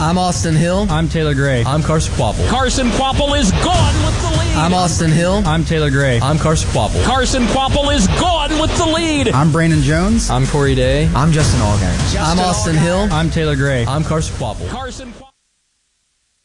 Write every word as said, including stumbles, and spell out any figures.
I'm Austin Hill. I'm Taylor Gray. I'm Carson Kvapil. Carson Kvapil is gone with the lead. I'm Austin Hill. I'm Taylor Gray. I'm Carson Kvapil. Carson Kvapil is gone with the lead. I'm Brandon Jones. I'm Corey Day. I'm Justin Allgaier. I'm Austin Hill. I'm Taylor Gray. I'm Carson Kvapil. Carson Kvapil.